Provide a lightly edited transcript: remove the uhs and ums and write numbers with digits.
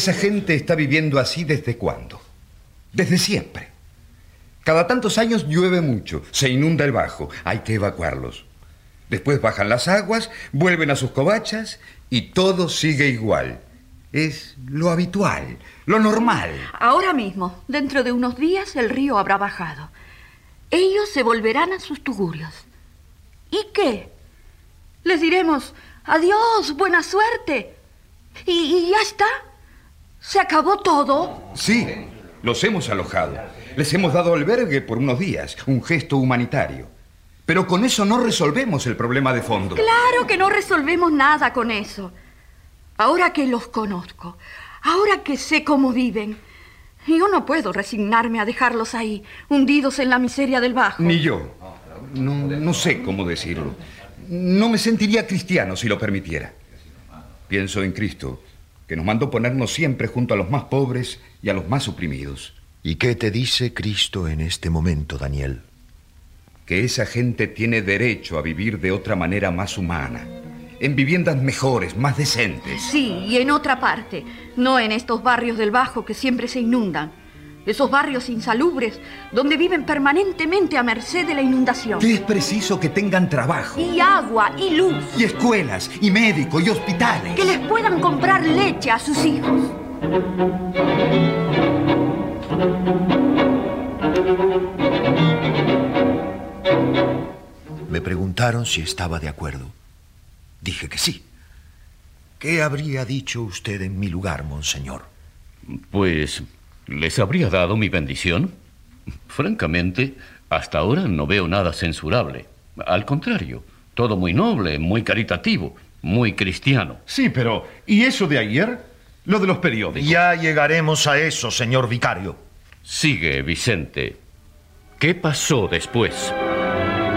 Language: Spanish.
Esa gente está viviendo así ¿desde cuándo? Desde siempre. Cada tantos años llueve mucho, se inunda el bajo, hay que evacuarlos. Después bajan las aguas, vuelven a sus covachas y todo sigue igual. Es lo habitual, lo normal. Ahora mismo, dentro de unos días, el río habrá bajado. Ellos se volverán a sus tugurios. ¿Y qué? Les diremos, adiós, buena suerte. Y ya está. ¿Se acabó todo? Sí, los hemos alojado. Les hemos dado albergue por unos días, un gesto humanitario. Pero con eso no resolvemos el problema de fondo. Claro que no resolvemos nada con eso. Ahora que los conozco, ahora que sé cómo viven, yo no puedo resignarme a dejarlos ahí, hundidos en la miseria del bajo. Ni yo. No sé cómo decirlo. No me sentiría cristiano si lo permitiera. Pienso en Cristo, que nos mandó ponernos siempre junto a los más pobres y a los más oprimidos. ¿Y qué te dice Cristo en este momento, Daniel? Que esa gente tiene derecho a vivir de otra manera más humana, en viviendas mejores, más decentes. Sí, y en otra parte, no en estos barrios del Bajo que siempre se inundan. Esos barrios insalubres donde viven permanentemente a merced de la inundación. Que es preciso que tengan trabajo. Y agua, y luz. Y escuelas, y médicos, y hospitales. Que les puedan comprar leche a sus hijos. Me preguntaron si estaba de acuerdo. Dije que sí. ¿Qué habría dicho usted en mi lugar, monseñor? Pues les habría dado mi bendición. Francamente, hasta ahora no veo nada censurable. Al contrario, todo muy noble, muy caritativo, muy cristiano. Sí, pero ¿y eso de ayer? Lo de los periódicos. Ya llegaremos a eso, señor vicario. Sigue, Vicente. ¿Qué pasó después?